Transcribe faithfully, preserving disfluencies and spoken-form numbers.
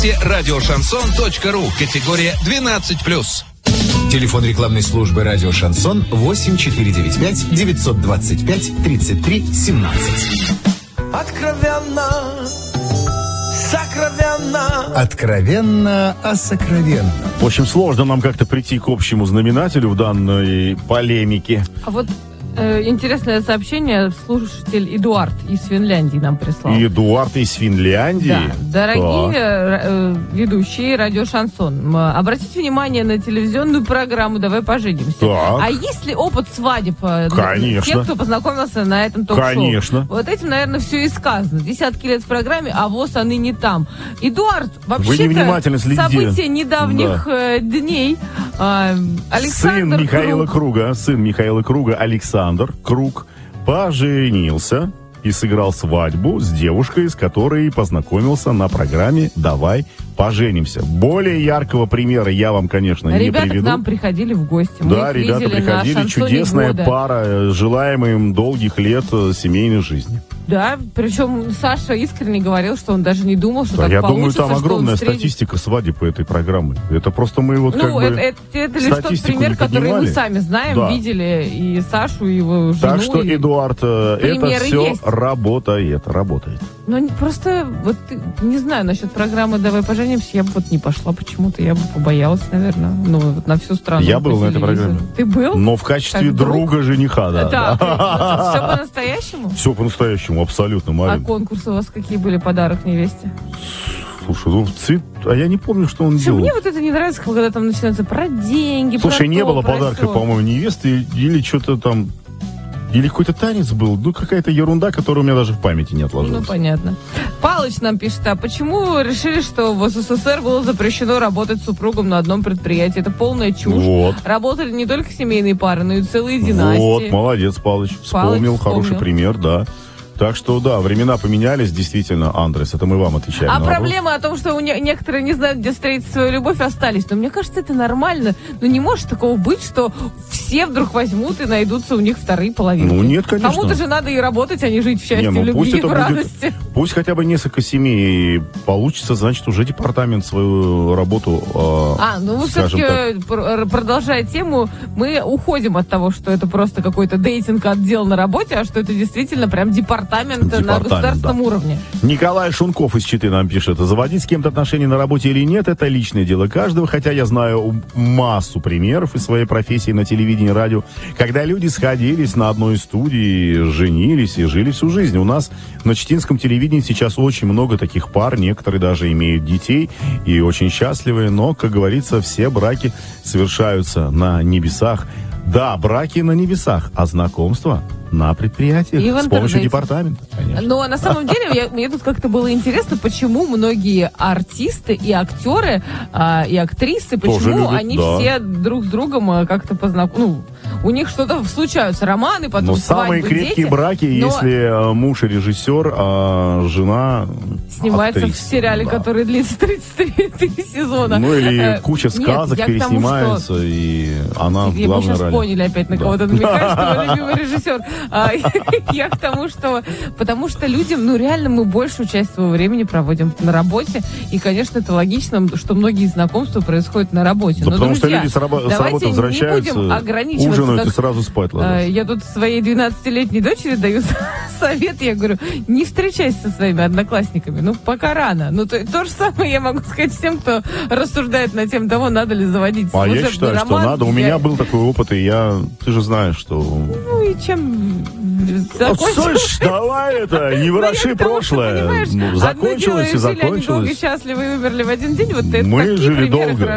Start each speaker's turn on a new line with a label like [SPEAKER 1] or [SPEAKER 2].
[SPEAKER 1] радиошансон точка ру, категория двенадцать плюс.
[SPEAKER 2] Телефон рекламной службы «Радио Шансон» восемь четыре девять пять девятьсот двадцать пять тридцать три семнадцать.
[SPEAKER 3] Откровенно, сокровенно.
[SPEAKER 2] Откровенно, а сокровенно.
[SPEAKER 4] В общем, сложно нам как-то прийти к общему знаменателю в данной полемике.
[SPEAKER 5] А вот э, интересное сообщение слушатель Эдуард из Финляндии нам прислал.
[SPEAKER 4] Эдуард из Финляндии?
[SPEAKER 5] Да. Дорогие э, ведущие радио Шансон, обратите внимание на телевизионную программу «Давай поженимся».
[SPEAKER 4] Так.
[SPEAKER 5] А есть ли опыт свадеб
[SPEAKER 4] Конечно.
[SPEAKER 5] тех, кто познакомился на этом ток-шоу?
[SPEAKER 4] Конечно.
[SPEAKER 5] Вот этим, наверное, все и сказано. Десятки лет в программе, а воз они не там. Эдуард,
[SPEAKER 4] Вы
[SPEAKER 5] вообще-то
[SPEAKER 4] невнимательно следите.
[SPEAKER 5] события недавних
[SPEAKER 4] Да.
[SPEAKER 5] э, дней. Э, Александр
[SPEAKER 4] Сын Михаила
[SPEAKER 5] Круг.
[SPEAKER 4] Круга, сын Михаила Круга, Александр Круг, поженился и сыграл свадьбу с девушкой, с которой познакомился на программе «Давай поженимся». Более яркого примера я вам, конечно, не
[SPEAKER 5] Ребята
[SPEAKER 4] приведу.
[SPEAKER 5] к нам приходили в гости. Мы
[SPEAKER 4] Да,
[SPEAKER 5] их
[SPEAKER 4] ребята
[SPEAKER 5] видели на
[SPEAKER 4] приходили,
[SPEAKER 5] «Шансоне
[SPEAKER 4] чудесная
[SPEAKER 5] года».
[SPEAKER 4] пара, желаем им долгих лет семейной жизни.
[SPEAKER 5] Да, причем Саша искренне говорил, что он даже не думал, что
[SPEAKER 4] Да,
[SPEAKER 5] так
[SPEAKER 4] я
[SPEAKER 5] получится.
[SPEAKER 4] думаю, там
[SPEAKER 5] что
[SPEAKER 4] огромная
[SPEAKER 5] он встретит-
[SPEAKER 4] статистика свадеб по этой программе. Это просто мы вот
[SPEAKER 5] Ну,
[SPEAKER 4] как бы
[SPEAKER 5] это, это, это лишь тот
[SPEAKER 4] статистику
[SPEAKER 5] пример,
[SPEAKER 4] не
[SPEAKER 5] который мы
[SPEAKER 4] поднимали.
[SPEAKER 5] сами знаем,
[SPEAKER 4] Да.
[SPEAKER 5] видели и Сашу, и его жену.
[SPEAKER 4] Так что,
[SPEAKER 5] и-
[SPEAKER 4] Эдуард, э, это
[SPEAKER 5] примеры
[SPEAKER 4] все
[SPEAKER 5] есть.
[SPEAKER 4] работает, работает.
[SPEAKER 5] Ну, не- просто, вот, не знаю, насчет программы «Давай поженимся», я бы вот не пошла почему-то, я бы побоялась, наверное, ну, вот на всю страну.
[SPEAKER 4] Я
[SPEAKER 5] по
[SPEAKER 4] был на этой
[SPEAKER 5] телевизору.
[SPEAKER 4] программе.
[SPEAKER 5] Ты был?
[SPEAKER 4] Но в качестве
[SPEAKER 5] Как друг?
[SPEAKER 4] друга жениха, да.
[SPEAKER 5] Да, все по-настоящему?
[SPEAKER 4] Все по-настоящему, абсолютно,
[SPEAKER 5] А
[SPEAKER 4] Марин.
[SPEAKER 5] конкурсы у вас какие были, подарок невесте?
[SPEAKER 4] Слушай, ну цвет... А я не помню, что он
[SPEAKER 5] Слушай,
[SPEAKER 4] делал.
[SPEAKER 5] мне вот это не нравится, когда там начинается про деньги,
[SPEAKER 4] Слушай,
[SPEAKER 5] про
[SPEAKER 4] не
[SPEAKER 5] то,
[SPEAKER 4] было
[SPEAKER 5] про
[SPEAKER 4] подарка,
[SPEAKER 5] сё.
[SPEAKER 4] по-моему, невесты. Или что-то там... Или какой-то танец был. Ну, какая-то ерунда, которая у меня даже в памяти не
[SPEAKER 5] Ну,
[SPEAKER 4] отложилась.
[SPEAKER 5] понятно. Палыч нам пишет, а почему решили, что в СССР было запрещено работать с супругом на одном предприятии? Это полная чушь.
[SPEAKER 4] Вот.
[SPEAKER 5] Работали не только семейные пары, но и целые династии.
[SPEAKER 4] Вот, молодец, Палыч. Вспомнил, хороший
[SPEAKER 5] вспомнил.
[SPEAKER 4] пример, да. Так что, да, времена поменялись, действительно, Андрес, это мы вам отвечаем.
[SPEAKER 5] А
[SPEAKER 4] на вопрос.
[SPEAKER 5] проблема о том, что у не- некоторые не знают, где встретить свою любовь, остались. Но мне кажется, это нормально. Ну, не может такого быть, что все вдруг возьмут и найдутся у них вторые половинки.
[SPEAKER 4] Ну, нет, конечно.
[SPEAKER 5] Кому-то же надо и работать, а не жить в счастье,
[SPEAKER 4] Не, ну
[SPEAKER 5] в
[SPEAKER 4] пусть
[SPEAKER 5] любви и
[SPEAKER 4] это
[SPEAKER 5] в
[SPEAKER 4] будет-
[SPEAKER 5] радости.
[SPEAKER 4] Пусть хотя бы несколько семей получится, значит, уже департамент свою работу, э,
[SPEAKER 5] А, ну вы
[SPEAKER 4] скажем
[SPEAKER 5] все-таки, пр- продолжая тему, мы уходим от того, что это просто какой-то дейтинг-отдел на работе, а что это действительно прям департамент, на
[SPEAKER 4] Департамент,
[SPEAKER 5] государственном
[SPEAKER 4] да.
[SPEAKER 5] уровне.
[SPEAKER 4] Николай Шунков из Читы нам пишет: заводить с кем-то отношения на работе или нет, это личное дело каждого, хотя я знаю массу примеров из своей профессии на телевидении и радио, когда люди сходились на одной студии, женились и жили всю жизнь. У нас на читинском телевидении сейчас очень много таких пар, некоторые даже имеют детей и очень счастливые, но, как говорится, все браки совершаются на небесах. Да, браки на небесах, а знакомства на предприятиях
[SPEAKER 5] И в
[SPEAKER 4] с помощью
[SPEAKER 5] интернете.
[SPEAKER 4] департамента, конечно.
[SPEAKER 5] Но на самом деле я- мне тут как-то было интересно, почему многие артисты и актеры, а, и актрисы,
[SPEAKER 4] Тоже
[SPEAKER 5] почему
[SPEAKER 4] любят,
[SPEAKER 5] они
[SPEAKER 4] да.
[SPEAKER 5] все друг с другом а, как-то познакомились. Ну, у них что-то случаются, романы, потом
[SPEAKER 4] Но
[SPEAKER 5] свадьбы,
[SPEAKER 4] самые крепкие
[SPEAKER 5] дети.
[SPEAKER 4] браки,
[SPEAKER 5] Но
[SPEAKER 4] если э, муж и режиссер, а жена
[SPEAKER 5] снимается
[SPEAKER 4] актриса.
[SPEAKER 5] в сериале,
[SPEAKER 4] Да.
[SPEAKER 5] который длится тридцать три сезона.
[SPEAKER 4] Ну или
[SPEAKER 5] Э,
[SPEAKER 4] куча
[SPEAKER 5] нет,
[SPEAKER 4] сказок
[SPEAKER 5] я к тому,
[SPEAKER 4] переснимается, и она в
[SPEAKER 5] И мы
[SPEAKER 4] главной
[SPEAKER 5] сейчас
[SPEAKER 4] роли.
[SPEAKER 5] поняли опять, на
[SPEAKER 4] Да.
[SPEAKER 5] кого-то намекаешь, что мой любимый режиссер. А, Я к тому, что... Потому что людям, ну, реально, мы большую часть своего времени проводим на работе. И, конечно, это логично, что многие знакомства происходят на работе.
[SPEAKER 4] Да
[SPEAKER 5] Но,
[SPEAKER 4] потому что
[SPEAKER 5] друзья,
[SPEAKER 4] люди с, раба- с
[SPEAKER 5] давайте
[SPEAKER 4] работы
[SPEAKER 5] не
[SPEAKER 4] возвращаются,
[SPEAKER 5] будем ограничиваться,
[SPEAKER 4] ужинают
[SPEAKER 5] как,
[SPEAKER 4] и сразу спать
[SPEAKER 5] э,
[SPEAKER 4] ложатся.
[SPEAKER 5] Я тут своей двенадцатилетней дочери даю совет. Я говорю, не встречайся со своими одноклассниками. Ну, пока рано. Ну, то, то же самое я могу сказать всем, кто рассуждает на тему того, надо ли заводить
[SPEAKER 4] А я
[SPEAKER 5] служебный
[SPEAKER 4] считаю, что
[SPEAKER 5] роман.
[SPEAKER 4] надо. У
[SPEAKER 5] Я-
[SPEAKER 4] меня был такой опыт, и я... Ты же знаешь, что...
[SPEAKER 5] Ну и чем
[SPEAKER 4] Вот,
[SPEAKER 5] закончилось?
[SPEAKER 4] слышь, давай это, не
[SPEAKER 5] Ну,
[SPEAKER 4] вороши
[SPEAKER 5] я к тому, что,
[SPEAKER 4] прошлое.
[SPEAKER 5] понимаешь,
[SPEAKER 4] Ну,
[SPEAKER 5] одно дело,
[SPEAKER 4] закончилось и
[SPEAKER 5] жили они долго и
[SPEAKER 4] закончилось.
[SPEAKER 5] счастливы и умерли в один день. Вот это
[SPEAKER 4] Мы
[SPEAKER 5] такие
[SPEAKER 4] жили
[SPEAKER 5] примеры
[SPEAKER 4] долго.